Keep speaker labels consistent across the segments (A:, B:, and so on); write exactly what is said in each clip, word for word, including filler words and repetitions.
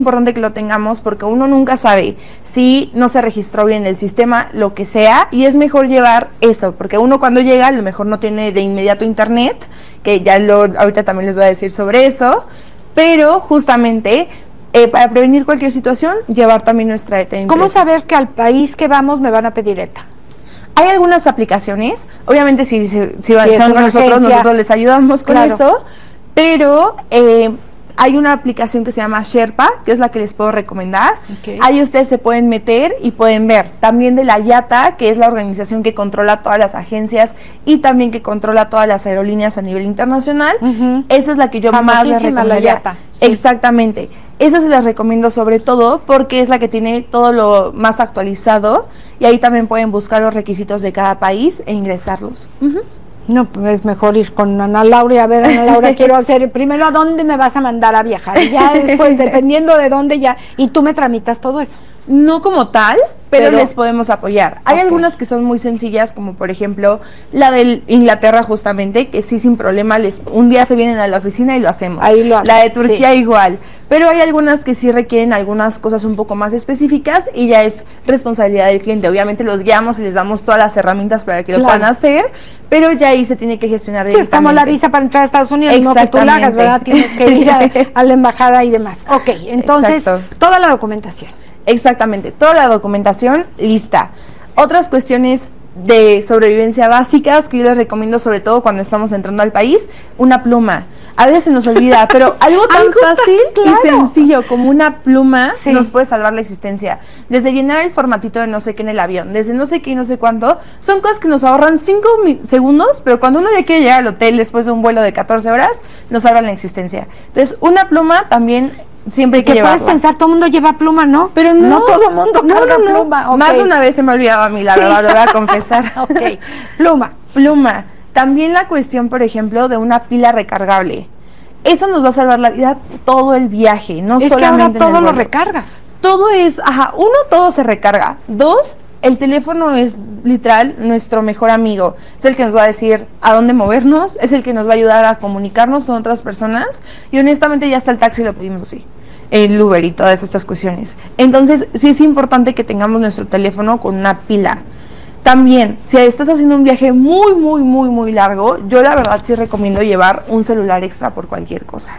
A: importante que lo tengamos porque uno nunca sabe si no se registró bien el sistema, lo que sea, y es mejor llevar eso, porque uno cuando llega a lo mejor no tiene de inmediato internet, que ya lo, ahorita también les voy a decir sobre eso, pero justamente eh, para prevenir cualquier situación, llevar también nuestra E T A impresa.
B: ¿Cómo saber que al país que vamos me van a pedir E T A?
A: Hay algunas aplicaciones, obviamente si, si, si, si son con nosotros, agencia. nosotros les ayudamos con claro. eso, pero eh, hay una aplicación que se llama Sherpa, que es la que les puedo recomendar. Okay. Ahí ustedes se pueden meter y pueden ver. También de la I A T A, que es la organización que controla todas las agencias y también que controla todas las aerolíneas a nivel internacional. Uh-huh. Esa es la que yo más les recomendaría. Sí. Exactamente. Esa se las recomiendo sobre todo porque es la que tiene todo lo más actualizado y ahí también pueden buscar los requisitos de cada país e ingresarlos. Uh-huh.
B: No, pues es mejor ir con Ana Laura y a ver, Ana Laura, quiero hacer, primero, ¿a dónde me vas a mandar a viajar? Y ya después, dependiendo de dónde ya, y tú me tramitas todo eso.
A: No como tal, pero, pero les podemos apoyar. Hay okay. algunas que son muy sencillas, como por ejemplo, la de Inglaterra justamente, que sí sin problema, les un día se vienen a la oficina y lo hacemos.
B: Ahí lo
A: la de Turquía sí. igual. Pero hay algunas que sí requieren algunas cosas un poco más específicas y ya es responsabilidad del cliente. Obviamente los guiamos y les damos todas las herramientas para que claro. lo puedan hacer, pero ya ahí se tiene que gestionar
B: sí, directamente. Es como la visa para entrar a Estados Unidos, no que tú la hagas, ¿verdad? Tienes que ir a, a la embajada y demás. Ok, entonces, Exacto. toda la documentación.
A: Exactamente, toda la documentación lista. Otras cuestiones de sobrevivencia básicas que yo les recomiendo, sobre todo cuando estamos entrando al país, una pluma. A veces se nos olvida, pero algo tan algo fácil tan, claro. y sencillo como una pluma sí. nos puede salvar la existencia. Desde llenar el formatito de no sé qué en el avión, desde no sé qué y no sé cuánto, son cosas que nos ahorran cinco segundos, pero cuando uno ya quiere llegar al hotel después de un vuelo de catorce horas, nos salvan la existencia. Entonces, una pluma también siempre hay que llevarla.
B: Puedes pensar, todo el mundo lleva pluma, ¿no?
A: Pero no,
B: no todo el mundo
A: no,
B: carga
A: no, no.
B: pluma. Okay.
A: Más de una vez se me ha olvidado a mí, la sí. verdad, lo voy a confesar.
B: Ok, pluma.
A: Pluma. También la cuestión, por ejemplo, de una pila recargable. Eso nos va a salvar la vida todo el viaje, no
B: es
A: solamente
B: que ahora todo
A: en el
B: lo recargas.
A: Todo es, ajá, uno, todo se recarga. Dos, el teléfono es literal nuestro mejor amigo, es el que nos va a decir a dónde movernos, es el que nos va a ayudar a comunicarnos con otras personas y honestamente ya hasta el taxi lo pedimos así, el Uber y todas estas cuestiones. Entonces sí es importante que tengamos nuestro teléfono con una pila. También, si estás haciendo un viaje muy, muy, muy, muy largo, yo la verdad sí recomiendo llevar un celular extra por cualquier cosa.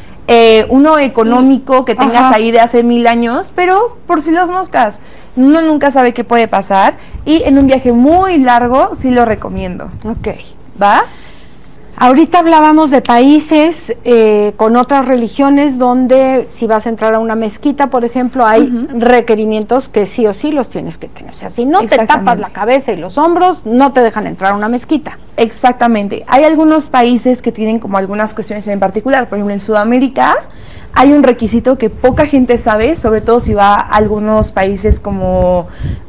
A: Eh, uno económico que tengas Ajá. ahí de hace mil años, pero por si las moscas, uno nunca sabe qué puede pasar y en un viaje muy largo sí lo recomiendo.
B: Ok.
A: ¿Va?
B: Ahorita hablábamos de países eh, con otras religiones donde si vas a entrar a una mezquita, por ejemplo, hay uh-huh. requerimientos que sí o sí los tienes que tener. O sea, si no te tapas la cabeza y los hombros, no te dejan entrar a una mezquita.
A: Exactamente. Hay algunos países que tienen como algunas cuestiones en particular. Por ejemplo, en Sudamérica hay un requisito que poca gente sabe, sobre todo si va a algunos países como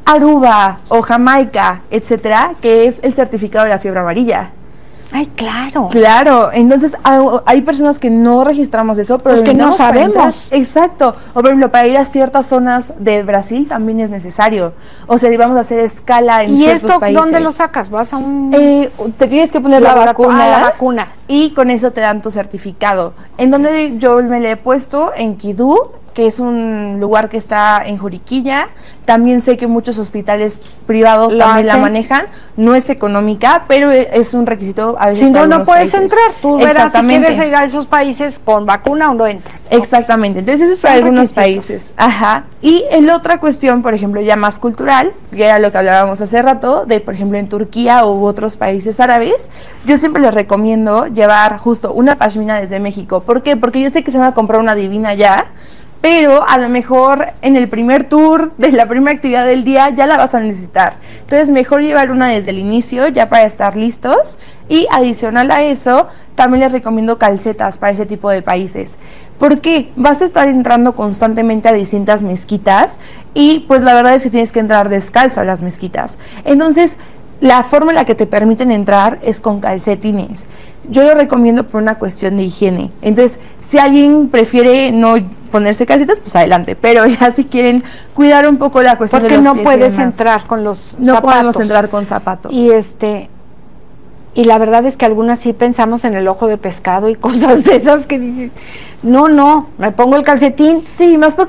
A: Aruba o Jamaica, etcétera, que es el certificado de la fiebre amarilla.
B: Ay, claro.
A: Claro, entonces hay personas que no registramos eso, pero
B: pues que no sabemos.
A: Exacto. O por ejemplo, para ir a ciertas zonas de Brasil también es necesario. O sea, vamos a hacer escala en ciertos
B: países. ¿Y esto dónde lo sacas? ¿Vas a un...?
A: Eh, te tienes que poner la, la vacuna.
B: Ah, la vacuna.
A: Y con eso te dan tu certificado. En donde yo me le he puesto en Quidú, que es un lugar que está en Juriquilla. También sé que muchos hospitales privados
B: la
A: también
B: hacen.
A: la manejan. No es económica, pero es un requisito a veces.
B: Si
A: para
B: no, no puedes
A: países.
B: entrar. Tú verás si quieres ir a esos países con vacuna o no entras.
A: Exactamente. Entonces eso es para algunos países. Ajá. Y en la otra cuestión, por ejemplo, ya más cultural, que era lo que hablábamos hace rato, de por ejemplo en Turquía u otros países árabes, yo siempre les recomiendo llevar justo una pashmina desde México. ¿Por qué? Porque yo sé que se van a comprar una divina ya, pero a lo mejor en el primer tour de la primera actividad del día ya la vas a necesitar. Entonces mejor llevar una desde el inicio ya para estar listos y adicional a eso también les recomiendo calcetas para ese tipo de países. ¿Por qué? Vas a estar entrando constantemente a distintas mezquitas y pues la verdad es que tienes que entrar descalzo a las mezquitas. Entonces la forma en la que te permiten entrar es con calcetines. Yo lo recomiendo por una cuestión de higiene. Entonces, si alguien prefiere no ponerse calcetas, pues adelante. Pero ya si quieren cuidar un poco la cuestión
B: Porque
A: de los
B: no
A: pies
B: puedes entrar con los
A: no
B: zapatos.
A: podemos entrar con zapatos.
B: Y este y la verdad es que algunas sí pensamos en el ojo de pescado y cosas de esas que dices, no, no, me pongo el calcetín.
A: Sí, más porque